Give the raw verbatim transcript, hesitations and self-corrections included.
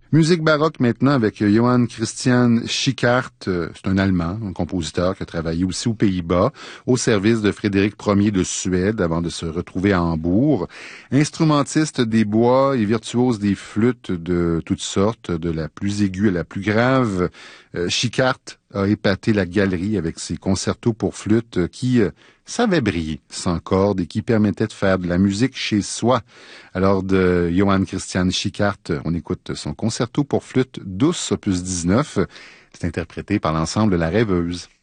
Musique baroque maintenant avec Johann Christian Schickhardt. C'est un Allemand, un compositeur qui a travaillé aussi aux Pays-Bas, au service de Frédéric Ier de Suède avant de se retrouver à Hambourg. Instrumentiste des bois et virtuose des flûtes de toutes sortes, de la plus aiguë à la plus grave, euh, Schickhardt a épaté la galerie avec ses concertos pour flûte qui euh, savaient briller sans cordes et qui permettaient de faire de la musique chez soi. Alors de Johann Christian Schickhardt, on écoute son concerto pour flûte douce, opus dix-neuf. C'est interprété par l'ensemble La Rêveuse.